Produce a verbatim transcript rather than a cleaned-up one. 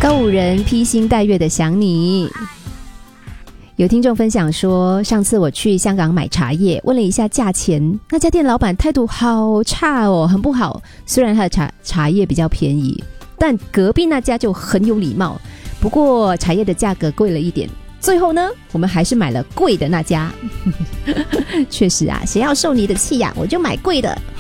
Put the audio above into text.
逗人披星戴月的想你。有听众分享说，上次我去香港买茶叶，问了一下价钱，那家店老板态度好差哦，很不好。虽然他的茶茶叶比较便宜，但隔壁那家就很有礼貌，不过茶叶的价格贵了一点。最后呢，我们还是买了贵的那家。确实啊，谁要受你的气呀、啊，我就买贵的。